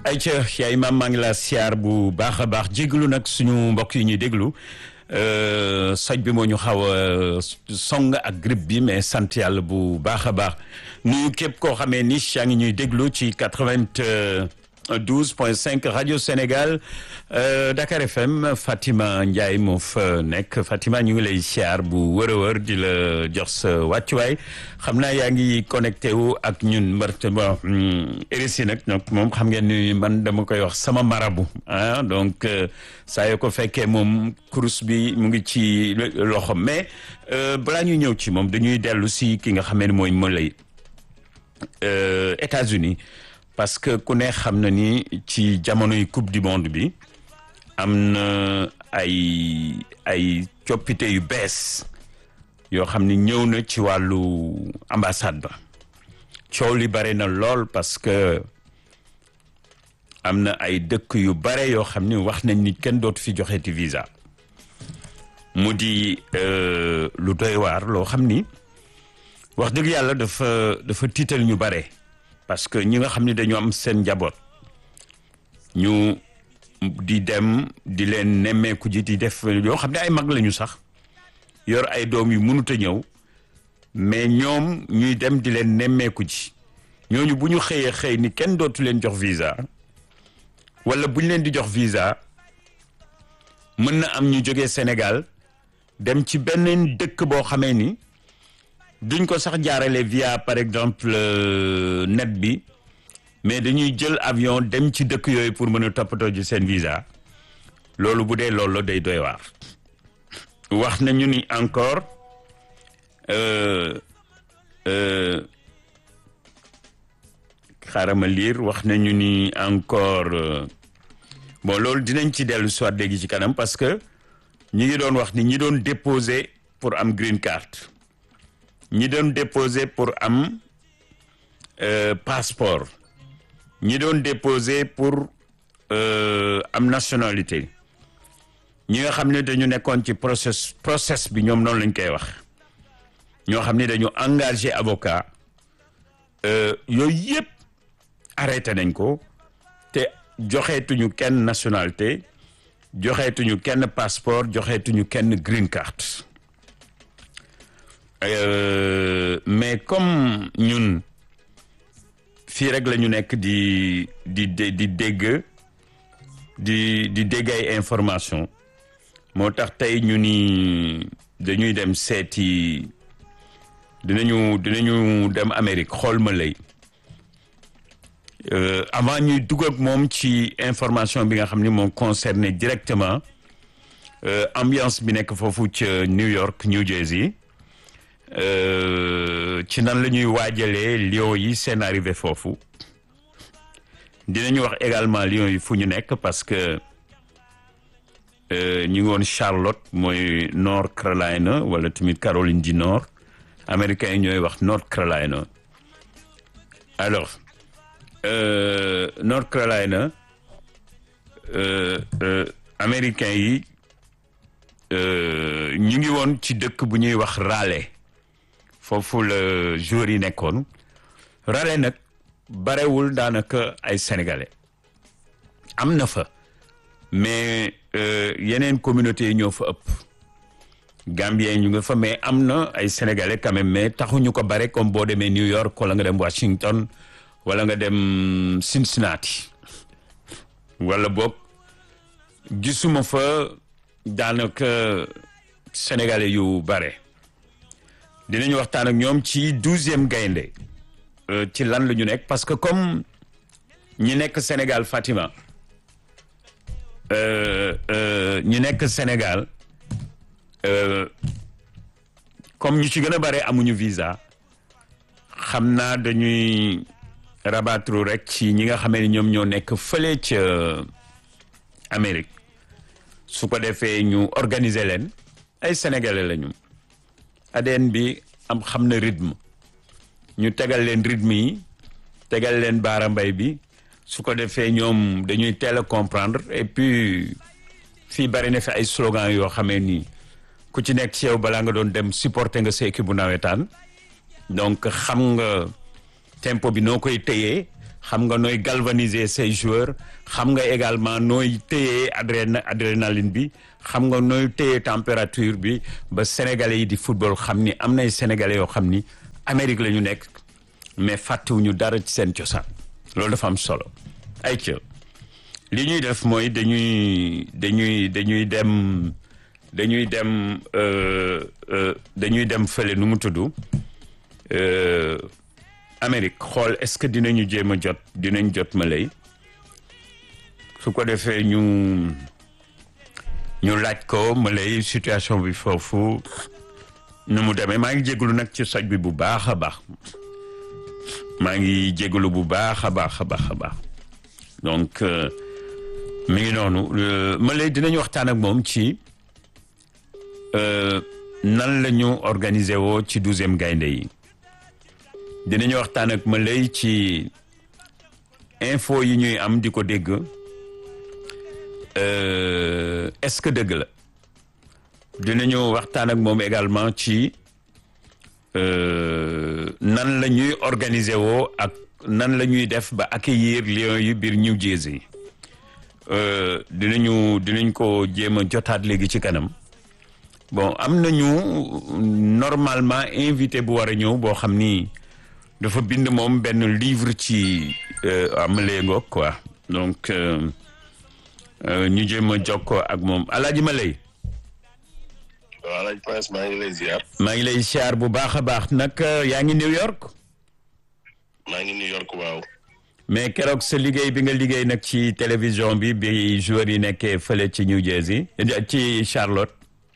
ayca yaay maam maa ngi laa siyaar bu baax a baax jégalu nag suñu mbokk yi ñuy déglu soj bi moo ñu xaw a song ak grippe bi mais sant yàlla bu baax a baax nuyu képp koo xamee ni yaa ngi ñuy déglu ci 92.5 Radio Sénégal Dakar FM Fatima Ndiaye moo fa nekk Fatima ñu ngi lay siyaar bu wër a wër di la jox sa wàccuwaay xam naa yaa ngi connecté wu ak ñun mbërte bon RSI nag moom xam ngeen ni man dama koy wax sama marabu ah donc saa yoo ko fekkee moom kurus bi mu ngi ci loxom mais balaa ñuy ñëw ci moom dañuy dellu si ki nga xamee ne mooy Moulay États-Unis parce que ku ne xam na ni ci jamonoy coupe du monde bi am na ay coppite yu bees yoo xam ni ñëw na ci wàllu ambassade ba coow li bare na lool parce que am na ay dëkk yu bare yoo xam ni wax nañ ni kenn dootu fi joxeeti visa mu di lu doy waar loo xam ni wax dëgg yàlla dafa tiital ñu bare parce que ñi nga xam ne dañoo am seen njaboot ñu di dem di leen nemmeeku ji di def yoo xam ne ay mag lañu sax yor ay doom yu mënut a ñëw mais ñoom ñuy dem di leen nemmeeku ji ñooñu bu ñu xëy ni kenn dootu leen jox visa wala bu ñu leen di jox visa mën na am ñu jógee Sénégal dem ci beneen dëkk boo xamee ni duñ ko sax jaarale via par exemple net bi mais dañuy jël avion dem ci dëkk yooyu pour mën a toppatoo ji seen visa loolu bu dee loolu day doy waar wax nañu ni encore xaaral ma liir wax nañu ni encore bon loolu dinañ ci dellu soit léegi ci kanam parce que ñi ngi doon wax ni ñi doon déposer pour am green card ñi doon déposer pour am passeport ñi doon déposer pour am nationalité ñi nga xam ne dañu nekkoon ci process bi ñoom noonu lañ koy wax ñoo xam ne dañu engagé avocat yooyu yëpp arrêté nañ ko te joxeetuñu kenn nationalité joxeetuñu kenn passeport joxeetuñu kenn green card mais comme ñun fii rek la ñu nekk di dégg ay information moo tax tey ñu ni dañuy dem seeti dinañu dem Amérique xool ma lay avant ñuy dugg ak moom ci information bi nga xam ni moom concerné directement ambiance bi nekk foofu ca New York New Jersey ci nan la ñuy waajalee Lions yi seen arrivé foofu dinañu wax également Lions yi fu ñu nekk parce que ñu ngi woon Charlotte mooy North Carolina wala tamit Caroline du Nord américains yi ñooy wax North Carolina alors North Carolina américains yi ñu ngi woon ci dëkk bu ñuy wax Raleigh foofu la joueurs yi nekkoon Raleigh nag barewul daanaka ay sénégalais am na fa mais yeneen communauté yi ñoo fa ëpp Gambien ñu nga fa mais am na ay sénégalais quand même mais taxuñu ko bare comme boo demee New York wala nga dem Washington wala nga dem Cincinnati wala boog gisuma fa daanaka sénégalais yu bare dinañu waxtaan ak ñoom ci 12e gaynde ci lan la ñu nekk parce que comme ñi nekk Sénégal Fatima ñi nekk Sénégal comme ñu ci gën a bare amuñu visa xam naa dañuy rabattre rek ci ñi nga xamee ni ñoom ñoo nekk fële ca Amérique su ko defee ñu organiser leen ay sénégalais lañu ADN bi am xam na rythme ñu tegal leen rythme yi tegal leen baara mbay bi su ko defee ñoom dañuy teel a comprendre et puis fii bari na fi ay slogan yoo xamee ni ku ci nekk ci yow balaa nga doon dem supporter nga sa équipe bu nawetaan donc xam nga tempo bi noo koy téyee xam nga nooy galvaniser say joueurs xam nga également nooy téye adrénaline bi xam nga nooy téye température bi ba sénégalais yi di football xam ni am nay sénégalais yoo xam ni Amérique la ñu nekk mais fàttewuñu dara ci seen cosaan loolu dafa am solo ay ca li ñuy def mooy dañuy dem fële nu mu tudd Amérique xool est-ce que dinañ jot ma lay su ko defee ñu laaj ko ma lay situation bi foofu nu mu demee maa ngi jégalu nag ci soj bi bu baax a baax donc mi ngi noonu ma lay dinañu waxtaan ak moom ci nan la ñu organiser woo ci 12e gaynde yi dinañu waxtaan ak ma lay ci info yi ñuy am di ko dégg est-ce que dëgg la dinañu waxtaan ak moom également ci nan la ñuy organiser woo ak nan la ñuy def ba accueillir Lions yi biir New Jersey dinañ ko jéem a jotaat léegi ci kanam bon am nañu normalement invité bu war a ñëw boo xam ni dafa bind moom benn livre ci Malay ngoog quoi donc ñu jéem a jokkoo ak moom Alaaji Malay. waaw Alaaji Prince maa ngi lay ziar. maa ngi lay ziar bu baax a baax nag yaa ngi New York. maa ngi New York waaw. mais keroog sa liggéey bi nga liggéey nag ci télévision bi joueurs yi nekkee fële ci New Jersey ci Charlotte.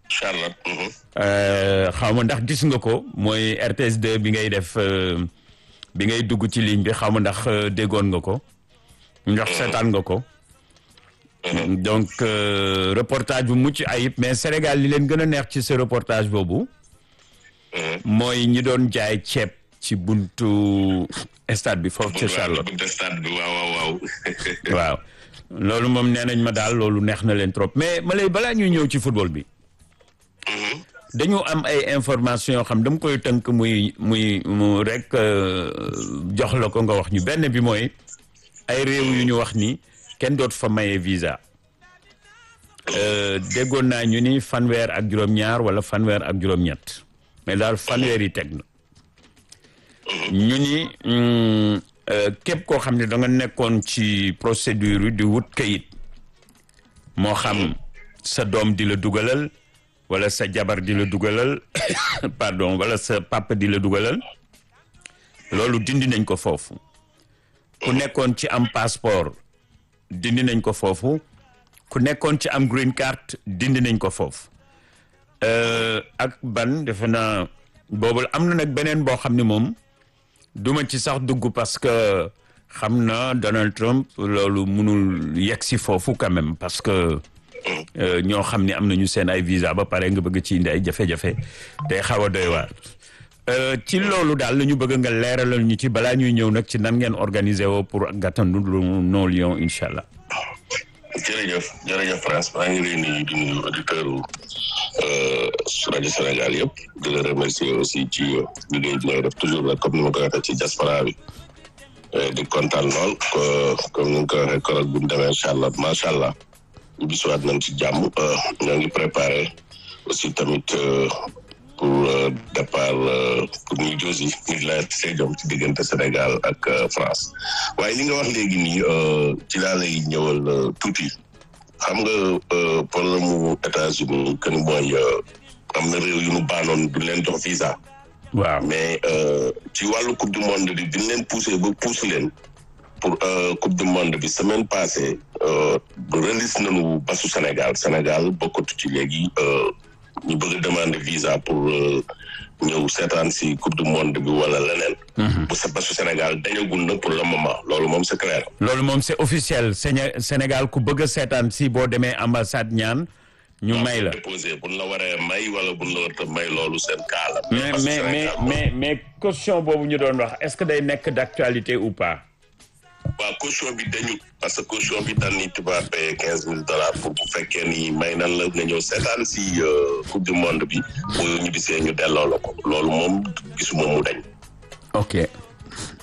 xaw ma ndax gis nga ko mooy RTS 2 bi ngay def bi ngay dugg ci ligne bi xaw ma ndax déggoon nga ko. ndax seetaan nga ko. donc reportage bu mucc ayib mais Sénégal li leen gën a neex ci ce reportage boobu. mooy ñi doon jaay ceeb ci buntu stade bi foofu ci Charlotte. buntu stade bi waaw. waaw loolu moom nee nañ ma daal loolu neex na leen trop mais ma lay balaa ñuy ñëw ci football bi. dañu am ay information yoo xam dama koy tënk mu rek jox la ko nga wax ñu benn bi mooy ay réew yu ñu wax ni kenn dootu fa maye visa déggoon naa ñu ni fanweer ak juróom-ñaar wala fanweer ak juróom-ñett mais daal fanweer yi teg na ñu ni képp koo xam ne da nga nekkoon ci procédure yi di wut kayit moo xam sa doom di la dugalal wala sa jabar di la dugalal pardon wala sa papa di la dugalal loolu dindi nañ ko foofu ku nekkoon ci am passeport dindi nañ ko foofu ku nekkoon ci am green card dindi nañ ko foofu ak ban defe naa boobu am na nag beneen boo xam ne moom duma ci sax dugg parce que xam na Donald Trump loolu mënul yegg si foofu quand même parce que ñoo xam ne am nañu seen ay visa ba pare nga bëgg ci indi ay jafe-jafe day xaw a doy waar ci loolu daal la ñu bëgg nga leeralal ñu ci balaa ñuy ñëw nag ci nan ngeen organiser woo pour gàttandu nos Lions incha allah. jërëjëf France maa ngi leen di nuyu auditeur rajo Sénégal yëpp di la remercier aussi ci liggéey bi ngay def toujours rek comme ni ma ko waxee ci diaspora bi di kontaan lool comme ni nga ko waxee keroog bu ñu demee Charlotte macha allah ñu bisuwaat nañ ci jàmm ñoo ngi préparé aussi tamit pour départ pour New Jersey Midland Stadium ci diggante Sénégal ak France waaye li nga wax léegi nii ci laa lay ñëwal tuuti xam nga problème mu États-Unis que ni mooy am na réew yu ñu baanoon duñ leen jox visa. waaw mais ci wàllu coupe du monde bi biñ leen poussé ba pousse leen pour coupe du monde bi semaine passée release nañu basu Sénégal bokkatu ci léegi. ñu bëgg a demander visa pour ñëw seetaan si coupe du monde bi wala leneen. bu sa basu Sénégal dañagul na pour le moment loolu moom c'est clair. loolu moom c'est officiel Sénégal ku bëgg a seetaan si boo demee ambassade ñaan ñu may la. déposé buñ la waree may wala buñ la warta may loolu seen cas la. mais caution boobu ñu doon wax est-ce que day nekk d'actualité ou pas. waaw caution bi dañu parce que caution bi daan ni tubaab paye $15,000 pour bu fekkee ni may nan la nga ñëw seetaan si coupe du monde bi bu ñu bisee ñu delloo la ko loolu moom gisuma mu dañ. ok.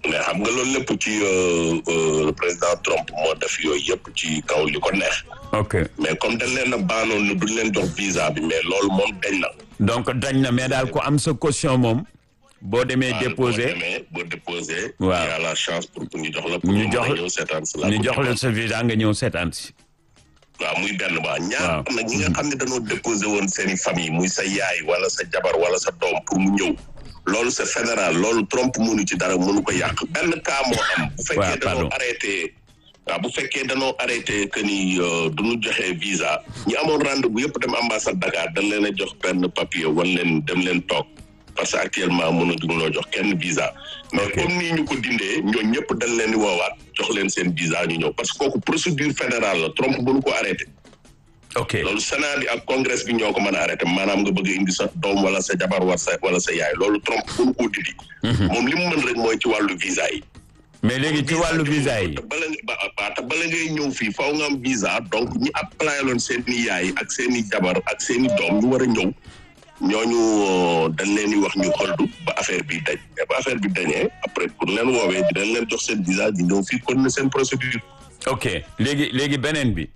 mais xam nga loolu lépp ci le président Trump moo def yooyu yëpp ci kaw li ko neex. ok mais comme dañ leen a baanoon ne duñ leen jox visa bi mais loolu moom dañ na. donc dañ na mais daal ku am sa caution moom. boo demee déposé boo déposé. waaw y a la chance pour ñu jox la. ñu jox ñëw seetaan si la. ñu jox la sa visa nga ñëw seetaan si. waaw muy benn ba ñaar nag ñi nga xam ne dañoo déposé woon seen i famille muy sa yaay wala sa jabar wala sa doom pour mu ñëw. loolu c'est fédéral loolu Trump mënu ci dara mënu ko yàq benn cas moo am. bu fekkee dañoo arrêté. waaw bu fekkee dañoo arrêté que ni duñu joxe visa. ñi amoon rendez-vous yëpp dem ambassade Dakar dañ leen a jox benn papier wan leen dem leen toog parce que actuellement mënuñu loo jox kenn visa. mais comme nii ñu ko dindee ñooñu ñëpp dañ leen di woowaat jox leen seen visa ñu ñëw parce que kooku procédure fédérale la Trump mënu ko arrêté. ok loolu Sénat bi ak congrès bi ñoo ko mën a arrêté maanaam nga bëgg a indi sa doom wala sa jabar wala sa yaay loolu Trump mënu koo dindi. moom li mu mën rek mooy ci wàllu visa yi. mais léegi ci wàllu visa yi. te bala ngay ñëw fii faw nga am visa donc ñi appelé loon seen i yaay ak seen i jabar ak seen i doom ñu war a ñëw ñooñu dañ leen di wax ñu xoldu ba affaire bi dañ mais ba affaire bi dañee après pour leen woowee dinañ leen jox seen visa di ñëw fii kon ne seen procédure. ok léegi beneen bi.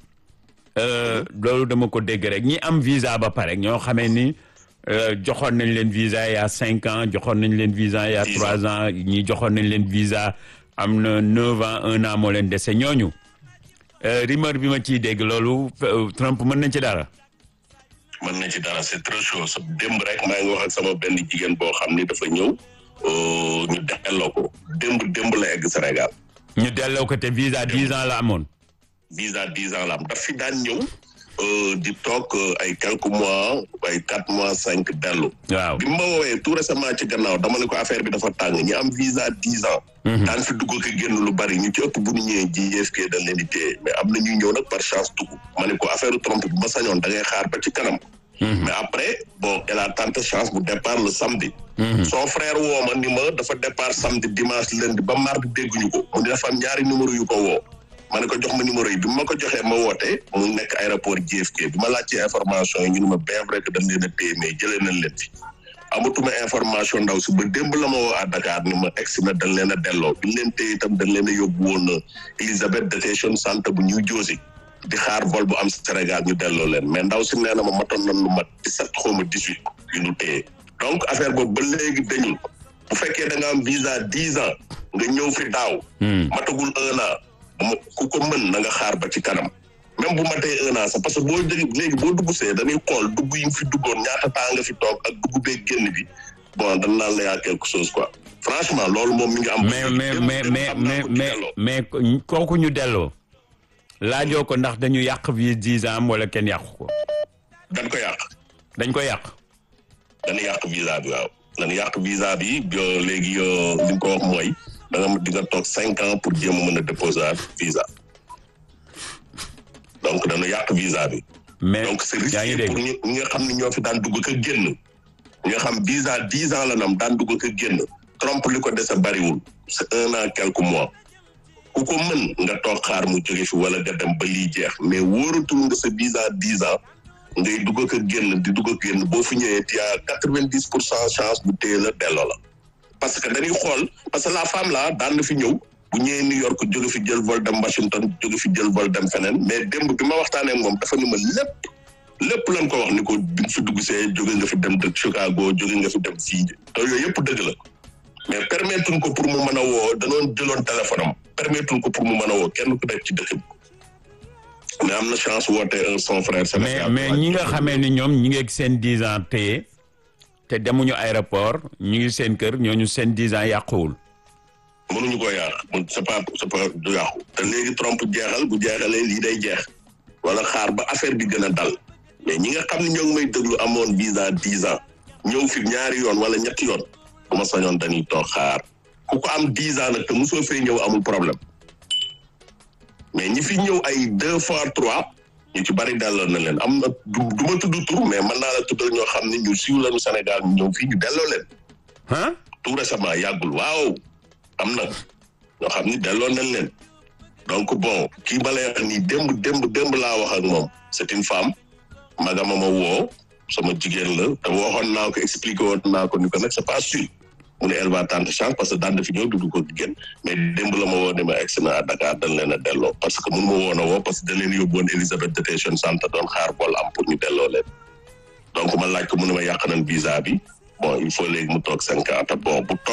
loolu dama ko dégg rek ñi am visa ba pare ñoo xamee ni joxoon nañ leen visa il y a 5 ans joxoon nañ leen visa il y a 3 ans ñi joxoon nañ leen visa am na 9 ans 1 an moo leen dese ñooñu rumeur bi ma ciy dégg loolu Trump mën na ci dara. mën na ci dara c'est très chaud sa démb rek maa ngi wax ak sama benn jigéen boo xam ni dafa ñëw ñu delloo ko démb la egg Sénégal. ñu delloo ko te visa 10 ans la amoon. visa 10 ans la am daf fi daan ñëw di toog ay quelques mois ay 4 mois 5 dellu. waaw bi ma woowee tout récemment ci gannaaw dama ne ko affaire bi dafa tàng ñi am visa 10 ans. daan fi dugg ko génn lu bari ñu ci ëpp bu ñu ñëwee JFK dañ leen di téye mais am na ñuy ñëw nag par chance dugg ma ne ko affaire Trump bi ma sañoon da ngay xaar ba ci kanam. mais après bon elle a tenté chance bu départ le samedi. son frère woo ma ni ma dafa départ samedi dimanche lundi ba mardi dégguñu ko mu dafa am ñaari numéro yu ko woo. ma ne ko jox ma numéro yi bi ma ko joxee ma woote mu nekk aéroport JFK bi ma laajtee information yi ñu ne ma bien vrai que dañ leen a téye mais jëlee nañ leen fi amatuma information ndaw si ba démb la ma woo à Dakar ni ma egsi na dañ leen a delloo bi ñu leen téye itam dañ leen a yóbbu woon Elizabeth Detention Center bu New Jersey di xaar vol bu am Sénégal ñu delloo leen mais ndaw si nee na ma matoon nañ lu mat 17 xaw ma 18 yu ñu téye donc affaire boobu ba léegi dañul bu fekkee da nga am visa 10 ans nga ñëw fi daaw. matagul 1 an. ku ko mën na nga xaar ba ci kanam même bu matee 1 an sax parce que boo léegi boo dugg see dañuy xool dugg yi fi duggoon ñaata temps nga fi toog ak dugg beeg génn bi bon dañ naan la yaa quelque chose quoi franchement loolu moom mi ngi am. mais kooku ñu delloo. laajoo ko ndax dañu yàq vie 10 ans wala kenn yàqu ko. dañ ko yàq. dañ ko yàq. dañu yàq visa bi waaw. dañu yàq visa bi léegi li nga ko wax mooy. da nga di nga toog 5 ans pour jéem a mën a déposer visa donc dañu yàq visa bi. mais donc c'est risqué pour ñi nga xam ne ñoo fi daan dugg ko génn. ñi nga xam visa 10 ans la nam daan dugg ko génn. Trump li ko dese bariwul c'est 1 an quelques mois. ku ko mën nga toog xaar mu jóge fi wala nga dem ba lii jeex mais wóoratul nga sa visa 10 ans ngay dugg ko génn di dugg ko génn boo fi ñëwee tu as 90% chance bu téye la delloo la. parce que dañuy xool parce que la femme là daan na fi ñëw bu ñëwee New York jóge fi jël vol dem Washington jóge fi jël vol dem feneen mais démb bi ma waxtaanee ak moom dafa ni ma lépp lañ ko wax ni ko bi fi dugg see jóge nga fi dem de Chicago jóge nga fi dem fii te yooyu yëpp dëgg la mais permettre ko pour mu mën a woo danoon jëloon téléphone am permettre ko pour mu mën a woo kenn ku nekk ci dëkk bi mais am na chance woote son frère Sénégal mais ñi nga xamee ni ñoom ñi ngi ak seen 10 ans téye te demuñu aéroport ñu ngi seen kër ñooñu seen 10 ans yàquwul. mënuñu ko yàq c'est pas du yàqu te léegi Trump jeexal bu jeexalee lii day jeex wala xaar ba affaire bi gën a dal mais ñi nga xam ne ñoo ngi may déglu amoon visa 10 ans ñëw fi ñaari yoon wala ñetti yoon bu ma sañoon dañuy toog xaar ku ko am 10 ans nag te mosoo fee ñëw amul problème mais ñi fi ñëw ay 2 fois 3. ñu ci bari delloo na leen am na du ma tudd tur mais mën naa la tuddal ñoo xam ne ñu siiw lañu Sénégal ñu ñëw fii ñu delloo leen. tout récemment yàggul waaw am na ñoo xam ni delloo nañ leen donc bon kii ma lay wax nii démb laa wax ak moom c'est une femme magama ma woo sama jigéen la te waxoon naa ko expliqué woon naa ko ni ko nag c'est pas sûr mu ne elle va tenter chance parce que daan na fi ñëw dugg ko génn mais démb la ma woo ne ma egsi na à Dakar dañ leen a delloo parce que mënu ma woon a woo parce que dañ leen yóbbu woon Elisabeth Detention Centre doon xaar bool am pour ñu delloo leen donc ma laaj ko mu ne ma yàq nañ visa bi bon il faut léegi mu toog 5 ans te bon bu